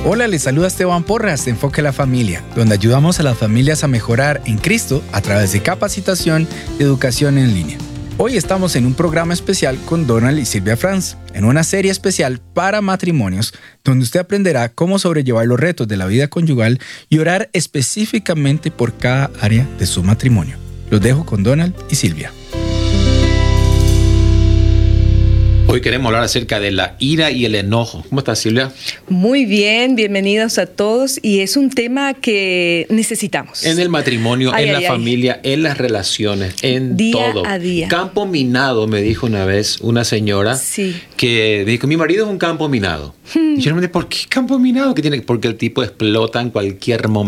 Hola, les saluda Esteban Porras de Enfoque a la Familia, donde ayudamos a las familias a mejorar en Cristo a través de capacitación y educación en línea. Hoy estamos en un programa especial con Donald y Silvia Franz, en una serie especial para matrimonios, donde usted aprenderá cómo sobrellevar los retos de la vida conyugal y orar específicamente por cada área de su matrimonio. Los dejo con Donald y Silvia. Hoy queremos hablar acerca de la ira y el enojo. ¿Cómo estás, Silvia? Muy bien, bienvenidos a todos. Y es un tema que necesitamos. En el matrimonio, en la familia, en las relaciones, en día todo. A día. Campo minado, me dijo una vez una señora que dijo, mi marido es un campo minado. Y yo le pregunté, ¿por qué campo minado? ¿Qué tiene? Porque el tipo explota en cualquier momento.